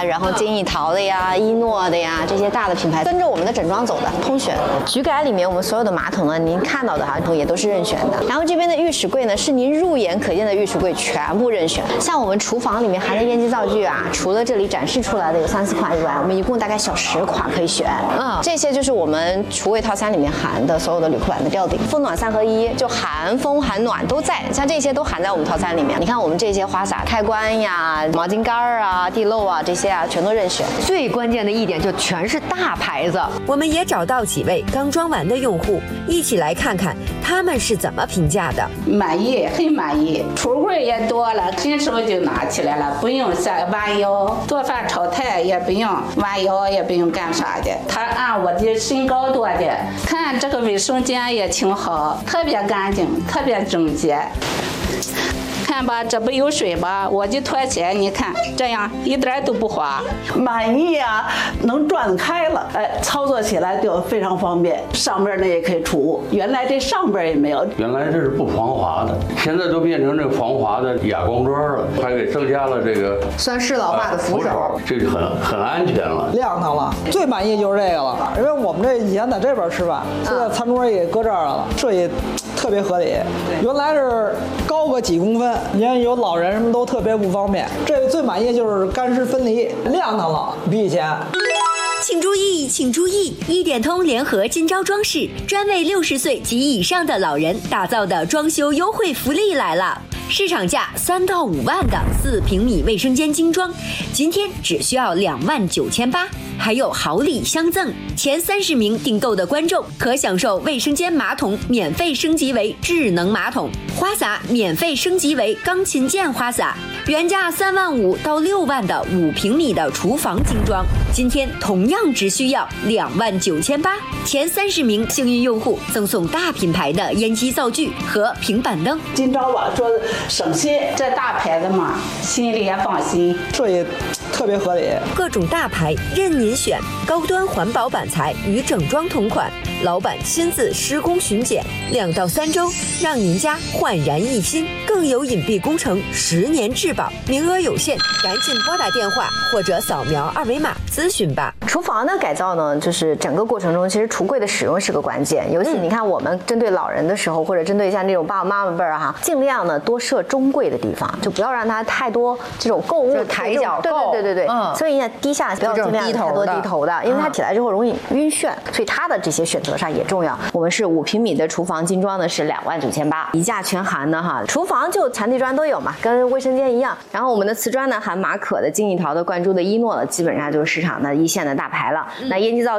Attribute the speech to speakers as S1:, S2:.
S1: 呀，然后金艺陶的呀、一诺的呀，这些大的品牌跟着我们的整装走的，通选。局改里面我们所有的马桶呢，您看到的哈也都是任选的。然后这边的浴室柜呢，是您入眼可见的浴室柜，全部任选。像我们厨房里面含的烟机灶具啊，除了这里展示出来的有3、4款以外，我们一共大概小10款可以选。这些就是我们厨卫套餐里面含的所有的铝库板的吊顶，风暖3合1，就含风含暖都在，像这些都含在我们套餐里面。你看我们这些花洒、开关呀、毛巾杆啊、地漏啊这些啊，全都任选。
S2: 最关键的一点就全是大牌子。
S3: 我们也找到几位刚装完的用户，一起来看看他们是怎么评价的。
S4: 满意，很满意，橱柜也多了，伸手就拿起来了，不用下弯腰，做饭炒菜也不用弯腰，也不用干啥的。它按我的身高多的，看这个卫生间也挺好，特别干净，特别整洁。看吧，这不有水吧？我的拖鞋，你看这样一点都不滑，
S5: 满意啊，能转开了，操作起来就非常方便。上边呢也可以储物，原来这上边也没有，
S6: 原来这是不防滑的，现在都变成这防滑的哑光砖了，还给增加了这个
S2: 算适老化的扶手，
S6: 这就很安全了，
S7: 亮堂了。最满意就是这个了，因为我们这以前在这边吃饭，现在餐桌也搁这儿了，设计特别合理。原来是高个几公分。你看有老人什么都特别不方便，这个最满意就是干湿分离，亮堂了，比以前。
S3: 请注意，请注意！一点通联合今朝装饰，专为60岁及以上的老人打造的装修优惠福利来了。市场价3到5万的4平米卫生间精装，今天只需要29800，还有好礼相赠。前30名订购的观众可享受卫生间马桶免费升级为智能马桶，花洒免费升级为钢琴键花洒。原价3万5到6万的5平米的厨房精装，今天同样只需要29800。前30名幸运用户赠送大品牌的烟机灶具和平板灯。
S5: 今朝吧说省心，
S4: 这大牌子嘛，心里也放心。
S7: 设计特别合理，
S3: 各种大牌任您选，高端环保板材与整装同款，老板亲自施工巡检，2到3周，让您家焕然一新。更有隐蔽工程10年质保，名额有限，赶紧拨打电话或者扫描2维码咨询吧。
S1: 厨房的改造呢，就是整个过程中，其实橱柜的使用是个关键。尤其你看，我们针对老人的时候，或者针对像这种爸爸妈妈辈儿哈，尽量呢多设中柜的地方，就不要让它太多这种购物
S2: 抬脚购。
S1: 对。所以呢，低下不要尽量太多低头的，因为它起来之后容易晕眩，所以它的这些选择上也重要。我们是5平米的厨房精装的是29800，一价全含的哈。厨房就残地砖都有嘛，跟卫生间一样。然后我们的瓷砖呢，含马可的、金艺陶的、灌注的、一诺的，基本上就是市场的一线的大牌了。那烟机灶